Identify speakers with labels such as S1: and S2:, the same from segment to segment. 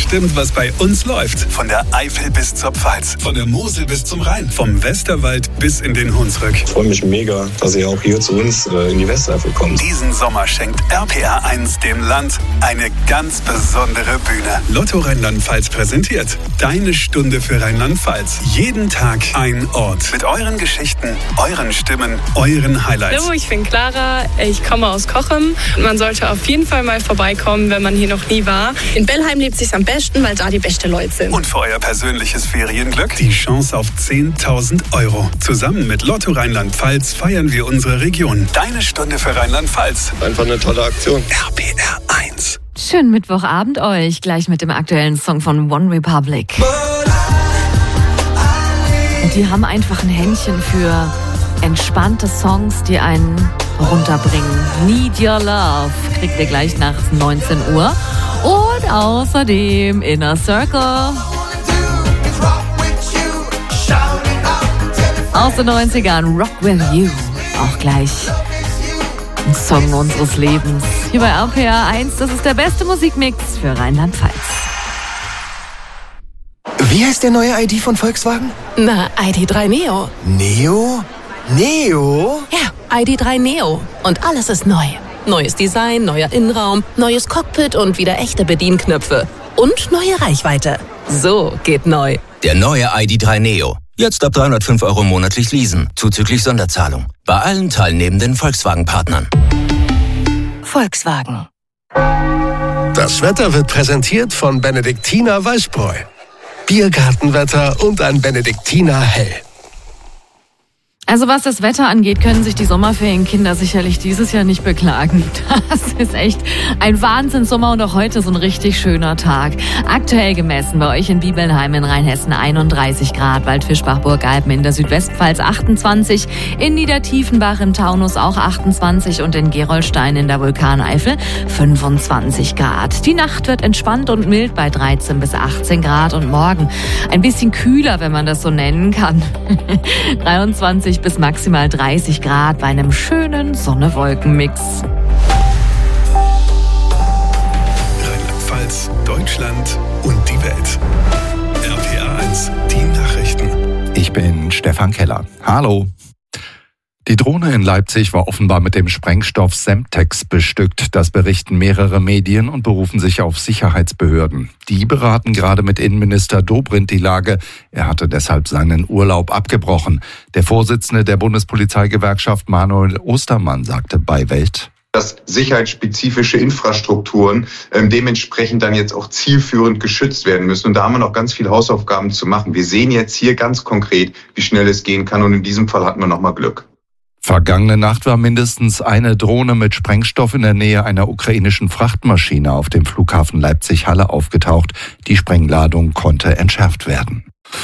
S1: bestimmt, was bei uns läuft. Von der Eifel bis zur Pfalz, von der Mosel bis zum Rhein, vom Westerwald bis in den Hunsrück.
S2: Ich freue mich mega, dass ihr auch hier zu uns in die Westeifel kommt.
S1: Diesen Sommer schenkt RPR 1 dem Land eine ganz besondere Bühne. Lotto Rheinland-Pfalz präsentiert Deine Stunde für Rheinland-Pfalz. Jeden Tag ein Ort mit euren Geschichten, euren Stimmen, euren Highlights.
S3: Hallo, ich bin Clara, ich komme aus Cochem. Man sollte auf jeden Fall mal vorbeikommen, wenn man hier noch nie war.
S4: In Bellheim lebt es sich am besten, weil da die besten Leute sind.
S1: Und für euer persönliches Ferienglück die Chance auf 10.000 €. Zusammen mit Lotto Rheinland-Pfalz feiern wir unsere Region. Deine Stunde für Rheinland-Pfalz.
S2: Einfach eine tolle Aktion.
S1: RPR 1.
S5: Schönen Mittwochabend euch, gleich mit dem aktuellen Song von One Republic. Die haben einfach ein Händchen für entspannte Songs, die einen runterbringen. Need Your Love kriegt ihr gleich nach 19 Uhr. Und außerdem Inner Circle. Aus den 90ern, Rock With You. Auch gleich ein Song unseres Lebens. Hier bei RPR 1, das ist der beste Musikmix für Rheinland-Pfalz.
S6: Wie heißt der neue ID von Volkswagen?
S4: Na, ID.3 Neo.
S6: Neo? Neo?
S4: Ja, ID.3 Neo. Und alles ist neu. Neues Design, neuer Innenraum, neues Cockpit und wieder echte Bedienknöpfe. Und neue Reichweite. So geht neu.
S7: Der neue ID.3 Neo. Jetzt ab 305 € monatlich leasen, zuzüglich Sonderzahlung. Bei allen teilnehmenden Volkswagen-Partnern.
S4: Volkswagen.
S8: Das Wetter wird präsentiert von Benediktiner Weißbräu. Biergartenwetter und ein Benediktiner Hell.
S5: Also was das Wetter angeht, können sich die Sommerferienkinder sicherlich dieses Jahr nicht beklagen. Das ist echt ein Wahnsinnssommer und auch heute so ein richtig schöner Tag. Aktuell gemessen bei euch in Bibelnheim in Rheinhessen 31 Grad, Waldfischbach, Burgalpen in der Südwestpfalz 28, in Niedertiefenbach im Taunus auch 28 und in Gerolstein in der Vulkaneifel 25 Grad. Die Nacht wird entspannt und mild bei 13 bis 18 Grad und morgen ein bisschen kühler, wenn man das so nennen kann. 23 bis maximal 30 Grad bei einem schönen Sonne-Wolken-Mix.
S1: Rheinland-Pfalz, Deutschland und die Welt. RPR 1, die Nachrichten.
S9: Ich bin Stefan Keller. Hallo. Die Drohne in Leipzig war offenbar mit dem Sprengstoff Semtex bestückt. Das berichten mehrere Medien und berufen sich auf Sicherheitsbehörden. Die beraten gerade mit Innenminister Dobrindt die Lage. Er hatte deshalb seinen Urlaub abgebrochen. Der Vorsitzende der Bundespolizeigewerkschaft Manuel Ostermann sagte bei Welt:
S10: dass sicherheitsspezifische Infrastrukturen dementsprechend dann jetzt auch zielführend geschützt werden müssen. Und da haben wir noch ganz viele Hausaufgaben zu machen. Wir sehen jetzt hier ganz konkret, wie schnell es gehen kann. Und in diesem Fall hatten wir nochmal Glück.
S9: Vergangene Nacht war mindestens eine Drohne mit Sprengstoff in der Nähe einer ukrainischen Frachtmaschine auf dem Flughafen Leipzig-Halle aufgetaucht. Die Sprengladung konnte entschärft werden.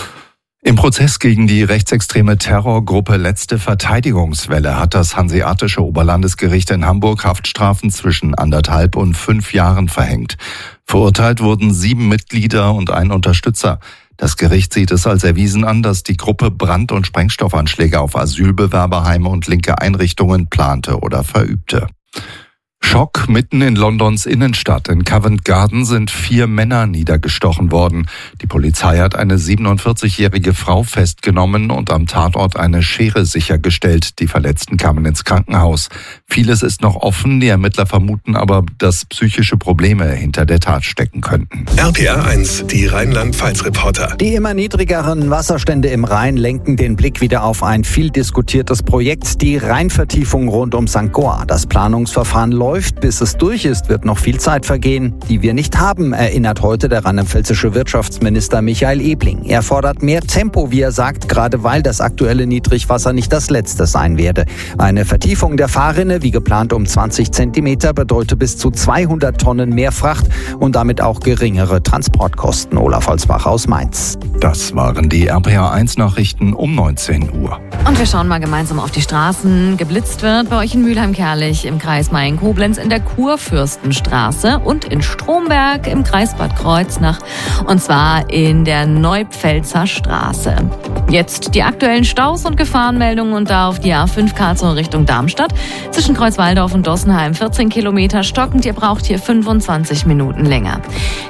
S9: Im Prozess gegen die rechtsextreme Terrorgruppe Letzte Verteidigungswelle hat das Hanseatische Oberlandesgericht in Hamburg Haftstrafen zwischen 1,5 und 5 Jahren verhängt. Verurteilt wurden 7 Mitglieder und ein Unterstützer. Das Gericht sieht es als erwiesen an, dass die Gruppe Brand- und Sprengstoffanschläge auf Asylbewerberheime und linke Einrichtungen plante oder verübte. Schock mitten in Londons Innenstadt. In Covent Garden sind 4 Männer niedergestochen worden. Die Polizei hat eine 47-jährige Frau festgenommen und am Tatort eine Schere sichergestellt. Die Verletzten kamen ins Krankenhaus. Vieles ist noch offen. Die Ermittler vermuten aber, dass psychische Probleme hinter der Tat stecken könnten.
S1: RPR 1, die Rheinland-Pfalz-Reporter.
S11: Die immer niedrigeren Wasserstände im Rhein lenken den Blick wieder auf ein viel diskutiertes Projekt, die Rheinvertiefung rund um St. Goar. Das Planungsverfahren läuft. Bis es durch ist, wird noch viel Zeit vergehen, die wir nicht haben, erinnert heute der rheinland-pfälzische Wirtschaftsminister Michael Ebling. Er fordert mehr Tempo, wie er sagt, gerade weil das aktuelle Niedrigwasser nicht das letzte sein werde. Eine Vertiefung der Fahrrinne, wie geplant um 20 Zentimeter, bedeutet bis zu 200 Tonnen mehr Fracht und damit auch geringere Transportkosten. Olaf Holzbach aus Mainz.
S9: Das waren die RPR1-Nachrichten um 19 Uhr.
S5: Und wir schauen mal gemeinsam auf die Straßen. Geblitzt wird bei euch in Mülheim-Kerlich im Kreis Mayen-Koblenz in der Kurfürstenstraße und in Stromberg im Kreis Bad Kreuznach und zwar in der Neupfälzer Straße. Jetzt die aktuellen Staus und Gefahrenmeldungen und da auf die A5 Karlsruhe Richtung Darmstadt. Zwischen Kreuzwaldorf und Dossenheim 14 Kilometer stockend. Ihr braucht hier 25 Minuten länger.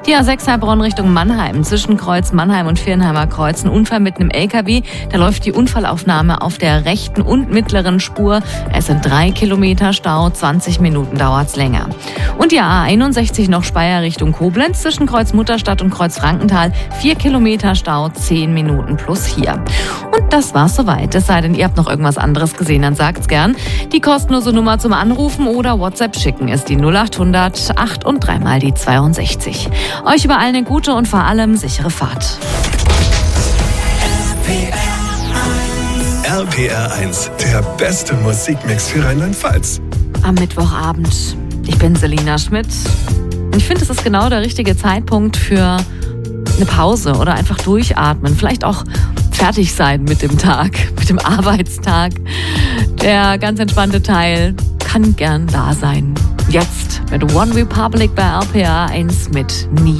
S5: Die A6 Heilbronn Richtung Mannheim, zwischen Kreuz Mannheim und Viernheimer Kreuz, ein Unfall mit einem LKW. Da läuft die Unfallaufnahme auf der rechten und mittleren Spur. Es sind 3 Kilometer Stau, 20 Minuten dauert's länger. Und die A61 noch Speyer Richtung Koblenz, zwischen Kreuz Mutterstadt und Kreuz Frankenthal, 4 Kilometer Stau, 10 Minuten plus hier. Und das war's soweit. Es sei denn, ihr habt noch irgendwas anderes gesehen, dann sagt's gern. Die kostenlose Nummer zum Anrufen oder WhatsApp schicken ist die 0800 8 und 3 mal die 62. Euch überall eine gute und vor allem sichere Fahrt.
S1: RPR 1, der beste Musikmix für Rheinland-Pfalz.
S5: Am Mittwochabend. Ich bin Selina Schmidt. Und ich finde, es ist genau der richtige Zeitpunkt für eine Pause oder einfach durchatmen. Vielleicht auch fertig sein mit dem Tag, mit dem Arbeitstag. Der ganz entspannte Teil kann gern da sein. Jetzt mit One Republic bei RPR 1 mit Nie